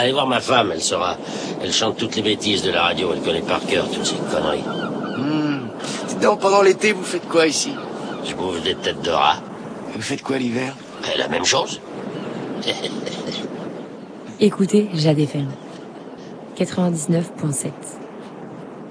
allez voir ma femme, elle chante toutes les bêtises de la radio, elle connaît par cœur toutes ces conneries. Sinon, pendant l'été, vous faites quoi ici? Je bouffe des têtes de rat. Vous faites quoi l'hiver? La même chose. Écoutez Jade FM 99.7.